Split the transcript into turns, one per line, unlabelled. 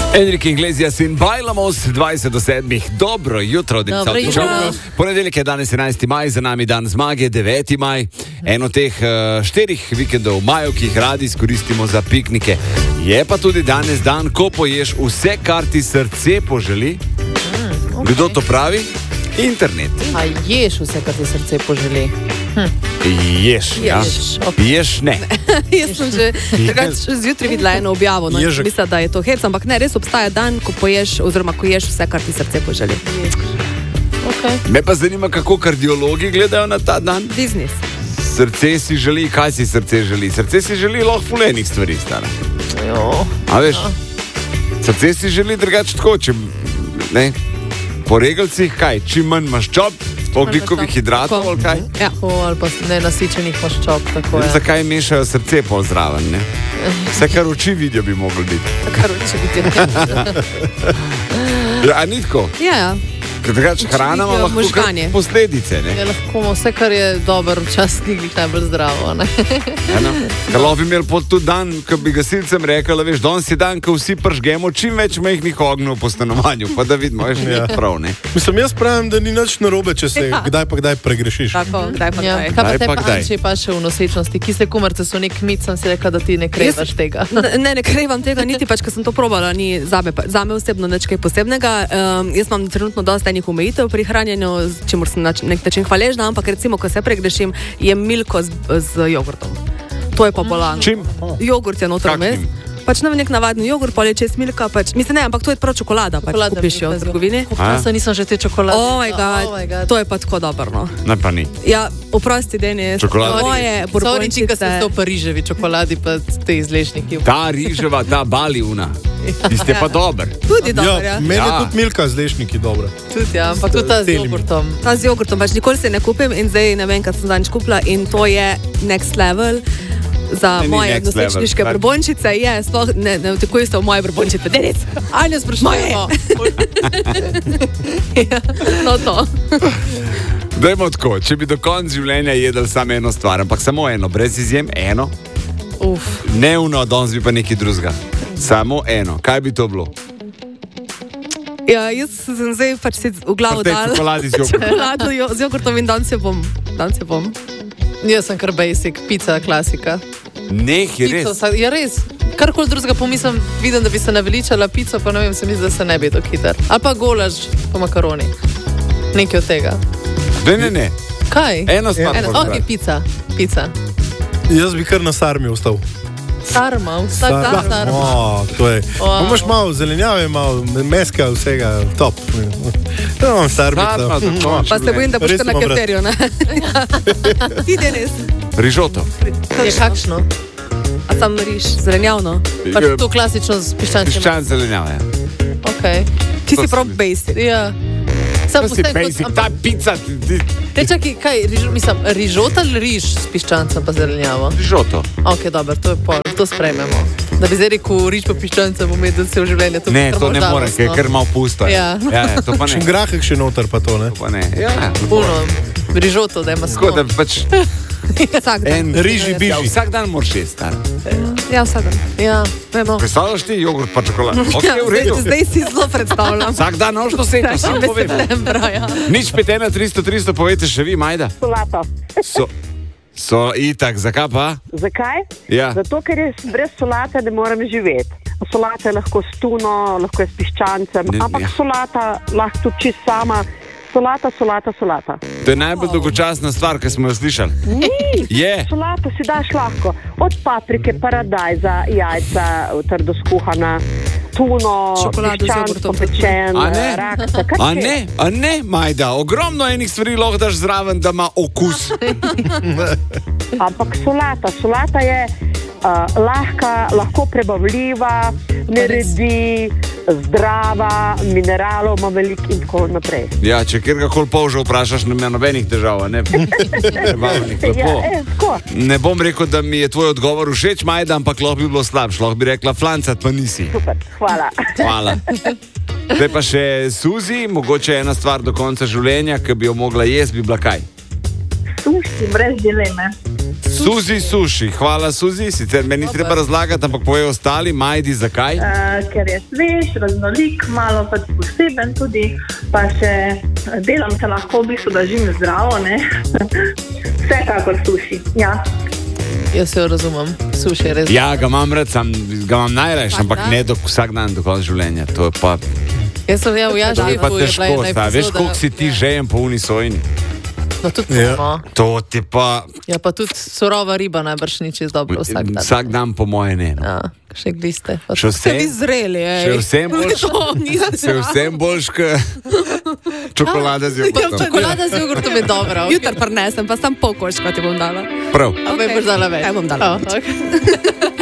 Enrique Iglesias in Bailamos, 20 do 7. Dobro jutro,
Dobro jutro.
Ponedeljek je danes 11. maj, za nami dan zmage, 9. maj. En od teh 4 vikendov v maju, ki jih radi izkoristimo za piknike. Je pa tudi danes dan, ko poješ vse, kar ti srce poželi.
Okay.
Kdo to pravi? Internet.
A ješ vse, kar ti srce poželi?
Ješ, ja.
Okay.
Ješ, ne.
Jaz sem že zjutraj videla eno objavo, no, mislim, da je to hec, ampak ne, res obstaja dan, ko poješ, oziroma ko ješ vse, kar ti srce poželi.
Okay.
Me pa zanima, kako kardiologi gledajo na ta dan.
Biznis.
Srce si želi, kaj si srce želi? Srce si želi lahko fulejnih stvari, stara.
Jo.
A veš, srce si želi drugače tako, če ne, po regalcih kaj, čim manj maščob, ogljikovih hidratov ali kaj?
Ja.
Ali pa nenasičenih maščob, tako je.
Zakaj mešajo srce pol zraven, ne? Vse, kar oči vidijo, bi moglo biti.
Kar oči vidijo.
A ni tako?
Ja.
Ker drugače hrana ima lahko
možganje.
posledice, ne?
Je lahko vse, kar je dobro, včasih ni najbolj zdravo, ne?
Ker lahko bi imeli pod tudi dan, ko bi gasilcem rekli, veš, danes je dan, ko vsi pržgemo čim več majhnih ognjev po stanovanju, pa da vidimo, veš, ni prav, ne?
Mislim, jaz pravim, da ni nič narobe, če se kdaj pa kdaj pregrešiš.
Tako, kdaj pa
Ja.
kdaj.
Kaj pa
Kdaj
te
pa
pa
kdaj?
Anči pa še v nosečnosti? Kisle kumarce so nek mit, sem si rekla, da ti ne krevaš tega.
Ne krevam tega, niti pač, ker sem to probala, ni zame osebno nič kaj posebnega. Jaz imam trenutno dosta enih omejitev pri hranjenju, čemur sem na nek način hvaležna, ampak recimo, ko se pregrešim, jem milko z jogurtom. To je pa bolano.
Čim?
Jogurt je noter vmes.
Kakšnim?
Pač ne nek navaden jogurt, pa je čez milka, pač, mislim ne, ampak to je prav čokolada, pač kupiš jo v trgovini.
Časa nisem že te čokolade.
Oh my god, to je pa tako dobro, no.
Ne pa ni.
Ja, oprosti, Denis,
Čokolada?
moje
Sorry, če
borbončice.
se to pariževi čokoladi, pa te izlešniki.
Ta riževa, ta balivna, tiste pa dober.
Tudi dobro, ja.
Meni je
Ja.
tudi milka z lešniki dobra.
Tudi, ja, ampak tudi ta z
Telimi.
jogurtom.
Ta z jogurtom, pač nikoli se ne kupim in zdaj ne vem, kaj sem zadnjič kupila in to je next level. Za
Ne, ni
moje
next
nosečniške
level.
brbončice je, sploh ne tako isto v moje brbončice. Denis,
Anja, sprašujemo.
ja, no to.
Dajmo tako, če bi do konca življenja jedel samo eno stvar, ampak samo eno, brez izjem, eno, ne uno, danes bi pa nekaj drugega. Samo eno, kaj bi to bilo?
Ja, jaz sem zdaj pač si v glavo
Pri tej
dala
čokoladi z jogurtom.
čokolado z jogurtom in danes jo bom.
Jaz sem kar basic, pizza, klasika.
Neh, je res.
Je res. Karkoli drugega pomislim, vidim, da bi se naveličala pico, pa ne vem, se mi zdi, da se ne bi tako hiter. Ali pa golaž po makaroni. Nekaj od tega.
Ne.
Kaj?
Eno stvar.
Ok, pica.
Jaz bi kar na sarmi ostal.
Sarma, vsak dan sarma.
To je.
Wow.
Imaš malo zelenjave, malo meska, vsega, top. Ja, imam sarmico.
Pa se bojim, da boš
Res
kar na
imam rad.
kefterju, ne? Ti, Denis.
Rižoto.
Je kakšno?
A sam riž, zelenjavno.
Pač to klasično z piščancem.
Piščan zelenjava.
Ok.
Ti
To
si prav
si-
basic.
Ja. Sam
To si basic, ta pica.
Čakaj, kaj, rižota ali riž s piščancem pa zelenjavo?
Rižoto.
Ok, dobro, to je pol, to sprejmemo. Da bi zdaj rekel riž pa piščancem, bom vedel vse v življenju.
Ne, to ne more, ker je kar malo pusto.
Ja.
To pa
Še
ne.
grahek še noter pa to, ne?
To pa ne. Ja,
Puno, rižoto, da ima
tako da pač
Vsak dan.
Riži,
ja,
biži.
vsak dan moraš jesti, star.
Ja, vsak dan.
Ja, vemo.
Predstavljaš ti jogurt pa čokolado? Ok,
Ja,
v redu.
zdaj si zelo predstavljam.
Vsak dan noč dosežeš, samo povem.
Septembra, ja.
Nič 5, 1, 300, povejte še vi, Majda.
Solato.
So itak, zakaj pa?
Zakaj?
Ja.
Zato, ker je brez solate ne morem živeti. Solata je lahko s tuno, lahko je s piščancem, ampak solata lahko tudi čisto sama. Solata.
To je najbolj dolgočasna stvar, ki smo jo slišali.
Ni!
Je.
Solato si daš lahko. Od paprike, paradajza, jajca, trdo skuhana, tuno,
Čokolado z
piščančko
jogurtom.
pečen,
A ne?
rakca. Kaj
A ne, Majda, ogromno enih stvari lahko daš zraven, da ima okus.
Ampak solata je lahko prebavljiva, ne redi, zdrava, mineralov ima veliko in tako naprej.
Ja, če kjerkoli polža vprašaš, ne ima nobenih težav, a ne? Prebavnih, lepo.
Tako.
Ne bom rekel, da mi je tvoj odgovor všeč, Majda, ampak lahko bi bilo slabše. Lahko bi rekla flancat, pa nisi.
Super, hvala.
Hvala. Zdaj pa še Suzi, mogoče ena stvar do konca življenja, ki bi jo mogla jesti, bi bila kaj?
Suši, brez dileme.
Suzi suši, hvala Suzi, sicer meni ni treba razlagati, ampak povej ostali, Majdi, zakaj?
Ker je svež, raznolik, malo pač poseben tudi, pa še delam se lahko v bistvu, da živim zdravo, ne? Vsekakor suši, ja.
Jaz se razumem, suši je res.
Ja, ga imam rad, ga imam najraje, ampak ne vsak dan do konca življenja. To je pa,
Jaz sem v Jažni
pa težko, veš, koliko si ti žejem po uni sojini.
No, tudi ja.
To ti pa...
Ja, pa tudi surova riba najbrž ni čez dobro vsak dan.
Vsak dan po moje ne. No.
Ja, še gliste.
Ste vi zreli,
Še vsem boljš, čokolada z jogurtom.
Čokolada z jogurtom je dobra.
Jutri prinesem, pa sam pol koščka ti bom dala.
Prav.
A me boš dala več?
Ja, bom dala več.
Okay.